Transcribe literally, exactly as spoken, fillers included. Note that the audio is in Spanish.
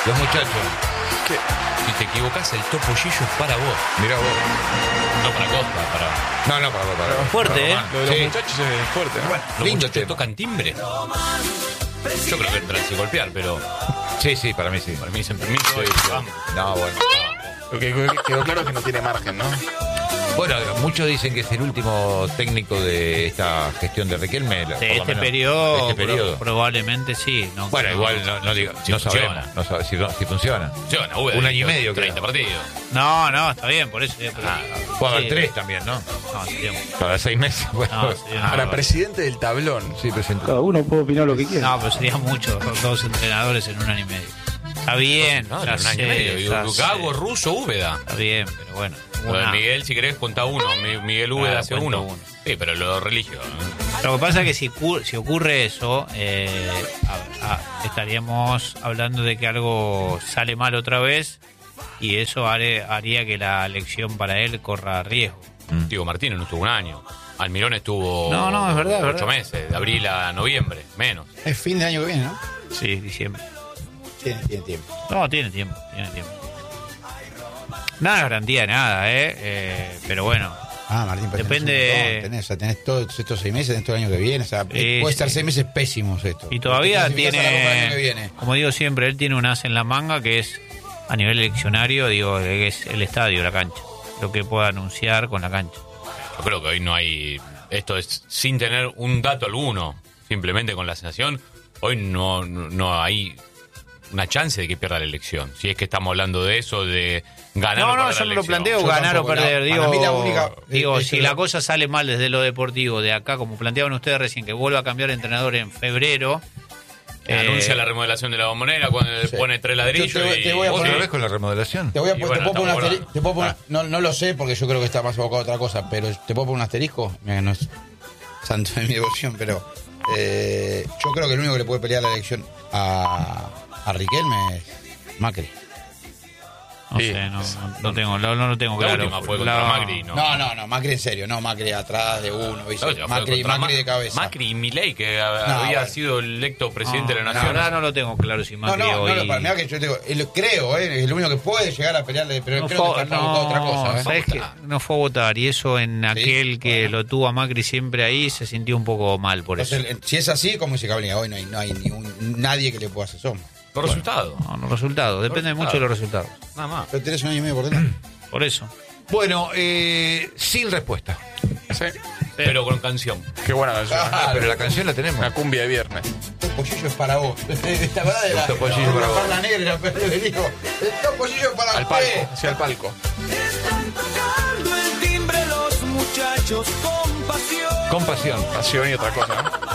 Los muchachos. ¿Qué? Si te equivocás, el topollillo es para vos. Mirá vos. No para Costa, para... No, no, para vos, para vos. Fuerte, ¿eh? Lo de los Sí. muchachos es fuerte, ¿no? Los Lindo muchachos tema. tocan timbre. Yo creo que entran sin golpear, pero Sí, sí, para mí sí. para mí dicen permiso Sí, y sí. vamos. No, bueno. Lo que quedó claro es que no tiene margen, ¿no? Bueno, muchos dicen que es el último técnico de esta gestión de Riquelme. por De lo este menos, periodo, de este periodo. pro- probablemente sí. No, Bueno, no, igual no, no, digo, Si no sabemos funciona. no sabe- si, si funciona. Funciona, Úbeda Un año y dirigió medio, creo. treinta partidos. No, no, está bien, por eso. Por Ah, eso. puede haber Sí. tres también, ¿no? No, sería- Para seis meses. Bueno, No, sería una Para barbaridad. presidente del tablón. sí, presidente. Cada uno puede opinar lo que quiera. No, pero sería mucho, dos entrenadores en un año y medio. Está bien, No, ya en un año sé, y medio. Y ya Gago, sé. Russo, Úbeda. Está bien, pero bueno. Lo de una- Miguel, si querés, cuenta uno. Mi- Miguel Úbeda Claro, hace cuenta uno. uno. Sí, pero lo religio. Lo que pasa es que si, cu- si ocurre eso, eh, a- a- estaríamos hablando de que algo sale mal otra vez y eso haré- haría que la elección para él corra riesgo. Diego Martínez no estuvo un año. Almirón estuvo No, no, es verdad, es ocho verdad. meses, de abril a noviembre, menos. Es fin de año que viene, ¿no? Sí, diciembre. Tiene, tiene tiempo. No, tiene tiempo, tiene tiempo. Nada garantía de nada, ¿eh? Eh, pero bueno. Ah, Martín, pero Depende- tenés, un montón, tenés, o sea, tenés todos estos seis meses, tenés todo el año que viene. O sea, Sí, puede estar sí. seis meses pésimos esto. Y todavía Te clasificás a la Copa del año que tiene, viene. como digo siempre, él tiene un as en la manga que es a nivel eleccionario, digo, que es el estadio, la cancha. Lo que pueda anunciar con la cancha. Yo creo que hoy no hay. Esto es sin tener un dato alguno, simplemente con la sensación. Hoy no, no, no hay una chance de que pierda la elección. Si es que estamos hablando de eso, de ganar No, o no, perder yo la no lo elección. planteo Yo ganar tampoco, o perder. no. Digo, Para mí la única- digo eh, si eso la lo- cosa sale mal desde lo deportivo de acá, como planteaban ustedes recién, que vuelva a cambiar de entrenador en febrero. Que eh, anuncia la remodelación de la bombonera cuando le Sí. pone tres ladrillos. Yo te- y- te voy a ¿Otra poner- vez con la remodelación? Te voy a Y te bueno, puedo poner un estamos asterisco. Te puedo poner- Ah. no, no lo sé porque yo creo que está más abocado a otra cosa, pero te puedo poner un asterisco. Mira, que no es santo de mi devoción, pero eh, yo creo que el único que le puede pelear la elección a, a Riquelme es Macri. No Sí. sé, no, no tengo, no, no lo tengo La claro. última fue La- contra Macri, ¿no? No, no, no, Macri en serio, no, Macri atrás de uno, ¿viste? La última fue Macri, contra Macri Ma- de cabeza. Macri y Milei, que No, había bueno. sido electo presidente No, de la la nación. verdad no lo tengo claro si No, Macri no, hoy... no, para mí que yo te digo, él- creo, ¿eh? Es el único que puede llegar a pelearle, pero No creo fue, que está no, abocado a otra cosa, ¿eh? ¿sabes qué? No fue a votar y eso en aquel que bueno. lo tuvo a Macri siempre ahí se sintió un poco mal por eso. Entonces, si es así, como dice Cabrera, hoy no hay, no hay ni un- nadie que le pueda hacer sombra. Los resultados. No, los resultados, depende Los mucho de los resultados. Nada más. Pero tenés un año y medio por delante. Por eso. Bueno, eh, sin respuesta. Sí. Pero con canción. Qué buena canción. ¿eh? Claro. Pero la canción la tenemos. Una cumbia de viernes. El topollillo es para vos. La verdad de la, El topollillo de para la vos. perla negra, pero le digo, el topollillo es para Al usted. palco, hacia el palco. Tocando el timbre los muchachos con pasión. Con pasión. Pasión y otra cosa, ¿no?